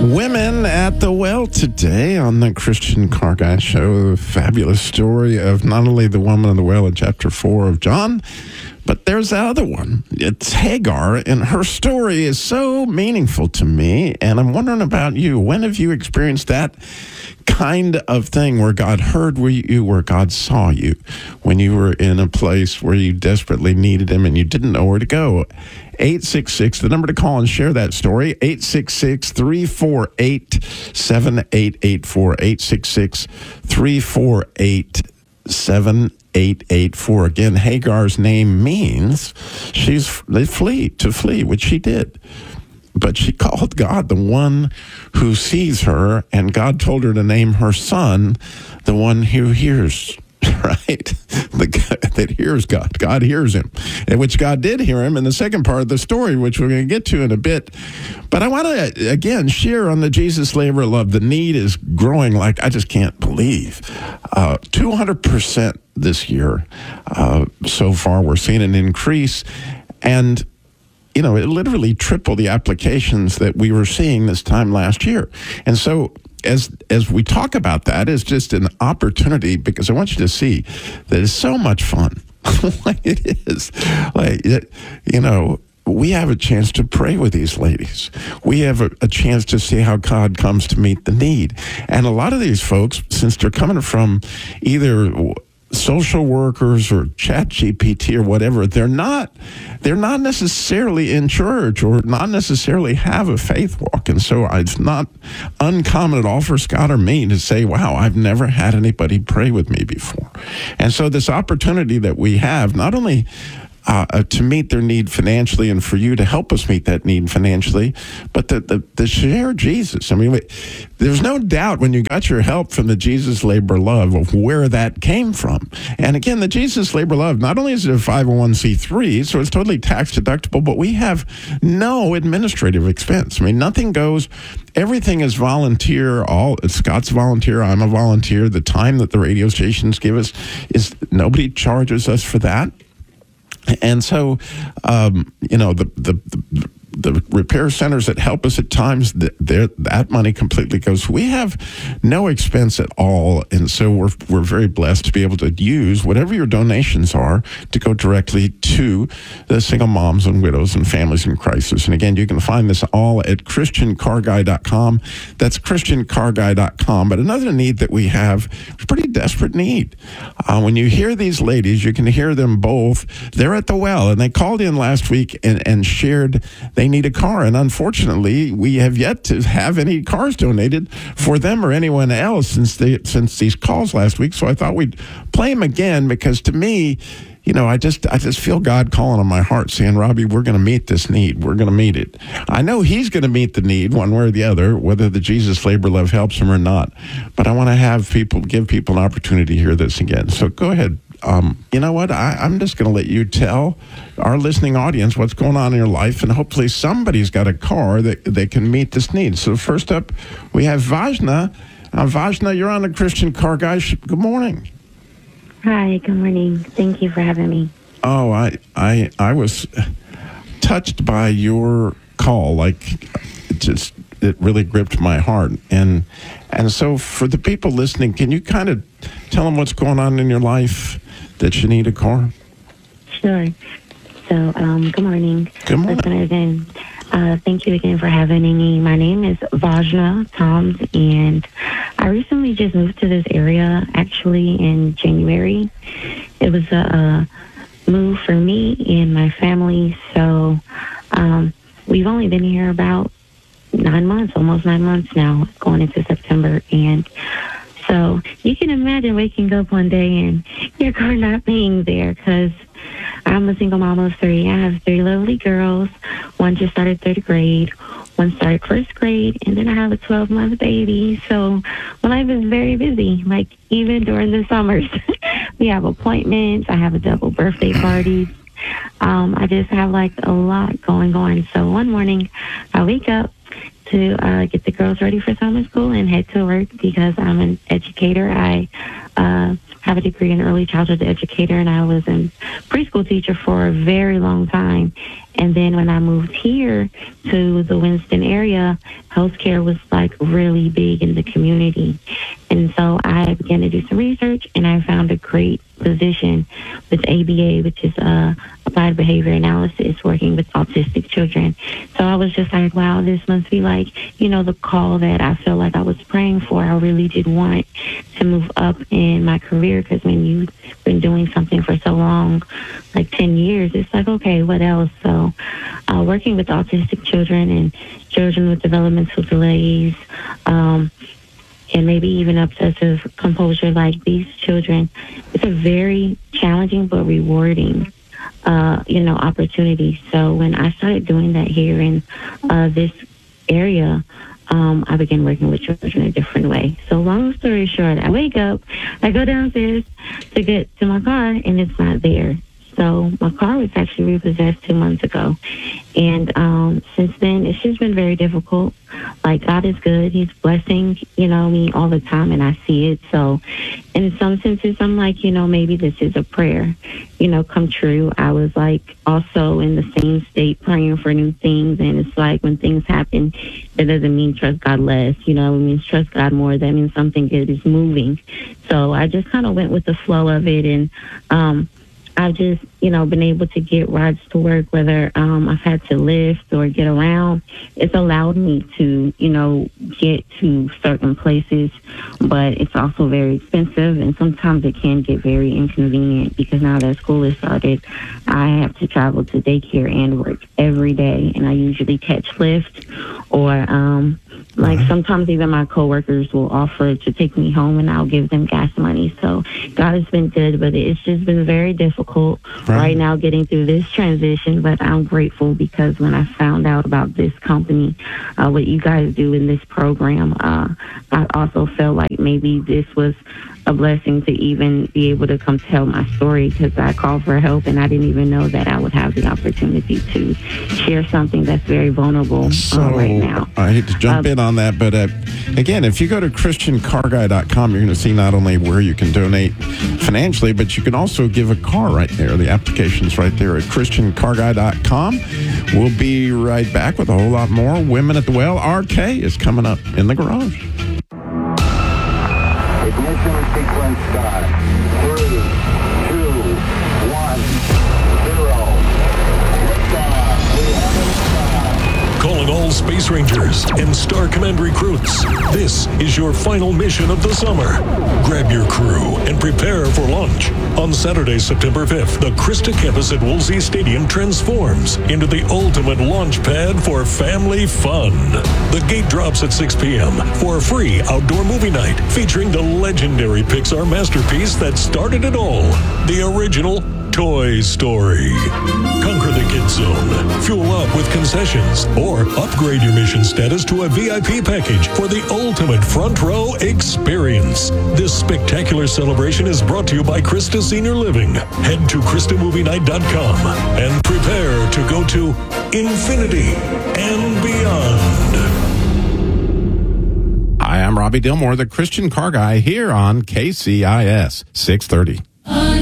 Women at the well today on the Christian Car Guy Show. A fabulous story of not only the woman at the well in chapter 4 of John, but there's that other one. It's Hagar, and her story is so meaningful to me, and I'm wondering about you. When have you experienced that kind of thing where God heard you, where God saw you, when you were in a place where you desperately needed him and you didn't know where to go? 866, the number to call and share that story, 866-348-7884, 866-348-7884. Again, Hagar's name means they flee, to flee, which she did. But she called God the one who sees her, and God told her to name her son the one who hears, right? The God that hears God. God hears him, and which God did hear him in the second part of the story, which we're going to get to in a bit. But I want to, again, share on the Jesus Labor of Love. The need is growing like I just can't believe. 200% this year. So far, we're seeing an increase. And it literally tripled the applications that we were seeing this time last year. And so as we talk about that, it's just an opportunity, because I want you to see that it's so much fun. Like it is. We have a chance to pray with these ladies. We have a chance to see how God comes to meet the need. And a lot of these folks, since they're coming from either social workers or ChatGPT or whatever, they're not necessarily in church or not necessarily have a faith walk. And so it's not uncommon at all for Scott or me to say, wow, I've never had anybody pray with me before. And so this opportunity that we have, not only to meet their need financially and for you to help us meet that need financially, but the share Jesus. I mean, there's no doubt when you got your help from the Jesus Labor Love of where that came from. And again, the Jesus Labor Love, not only is it a 501c3, so it's totally tax deductible, but we have no administrative expense. I mean, nothing goes. Everything is volunteer. Scott's volunteer. I'm a volunteer. The time that the radio stations give us is nobody charges us for that. And so, the repair centers that help us at times, that money completely goes. We have no expense at all, and so we're very blessed to be able to use whatever your donations are to go directly to the single moms and widows and families in crisis. And again, you can find this all at ChristianCarGuy.com. That's ChristianCarGuy.com. But another need that we have, a pretty desperate need. When you hear these ladies, you can hear them both. They're at the well, and they called in last week and shared they need a car. And unfortunately, we have yet to have any cars donated for them or anyone else since these calls last week. So I thought we'd play them again, because to me, I just feel God calling on my heart saying, Robbie, we're going to meet this need. We're going to meet it. I know he's going to meet the need one way or the other, whether the Jesus Labor Love helps him or not. But I want to give people an opportunity to hear this again. So go ahead. You know what? I'm just going to let you tell our listening audience what's going on in your life, and hopefully somebody's got a car that they can meet this need. So first up, we have Vajna. Vajna, you're on the Christian Car Guy. Good morning. Hi, good morning. Thank you for having me. Oh, I was touched by your call. Like, it really gripped my heart. And so for the people listening, can you kind of tell them what's going on in your life that you need a car? Sure. So, good morning. Good morning. Listeners, and thank you again for having me. My name is Vajna Toms, and I recently just moved to this area, actually, in January. It was a move for me and my family, so we've only been here about 9 months, almost 9 months now, going into September. And so you can imagine waking up one day and your car not being there, because I'm a single mom of 3. I have 3 lovely girls. One just started 3rd grade. One started 1st grade. And then I have a 12-month baby. So my life is very busy, like even during the summers. We have appointments. I have a double birthday party. I just have like a lot going on. So one morning I wake up to get the girls ready for summer school and head to work, because I'm an educator. I have a degree in early childhood educator, and I was a preschool teacher for a very long time. And then when I moved here to the Winston area, healthcare was like really big in the community. And so I began to do some research, and I found a great position with ABA, which is Applied Behavior Analysis, working with autistic children. So I was just like, wow, this must be like, the call that I felt like I was praying for. I really did want to move up in my career, because when you've been doing something for so long, like 10 years, it's like, okay, what else? So working with autistic children and children with developmental delays, and maybe even obsessive composure, like these children, it's a very challenging but rewarding, opportunity. So when I started doing that here in this area, I began working with children a different way. So long story short, I wake up, I go downstairs to get to my car, and it's not there. So my car was actually repossessed 2 months ago. And since then, it's just been very difficult. Like, God is good. He's blessing, me all the time, and I see it. So in some senses, I'm like, maybe this is a prayer, come true. I was like also in the same state praying for new things. And it's like when things happen, that doesn't mean trust God less. It means trust God more. That means something good is moving. So I just kind of went with the flow of it. And I've just, been able to get rides to work, whether I've had to lift or get around. It's allowed me to, get to certain places, but it's also very expensive, and sometimes it can get very inconvenient, because now that school is started, I have to travel to daycare and work every day, and I usually catch Lyft, or sometimes even my coworkers will offer to take me home, and I'll give them gas money. So God has been good, but it's just been very difficult right now getting through this transition. But I'm grateful, because when I found out about this company, what you guys do in this program, I also felt like maybe this was a blessing to even be able to come tell my story, because I called for help, and I didn't even know that I would have the opportunity to share something that's very vulnerable right now. I hate to jump in on that, but again, if you go to ChristianCarGuy.com, you're going to see not only where you can donate financially, but you can also give a car right there. The application's right there at ChristianCarGuy.com. We'll be right back with a whole lot more. Women at the Well, RK is coming up in the garage. Ignition sequence start. 3, 2, 1, 0. Liftoff. We have it. Calling all Space Rangers and Star Command recruits. This is your final mission of the summer. Grab your crew and prepare for launch. On Saturday, September 5th, the Krista campus at Woolsey Stadium transforms into the ultimate launch pad for family fun. The gate drops at 6 p.m. for a free outdoor movie night featuring the legendary Pixar masterpiece that started it all, the original Toy Story. Conquer the Kids Zone, fuel up with concessions, or upgrade your mission status to a VIP package for the ultimate front row experience. This spectacular celebration is brought to you by Krista Senior Living. Head to KristaMovieNight.com and prepare to go to infinity and beyond. Hi, I'm Robbie Dilmore, the Christian Car Guy, here on KCIS 630.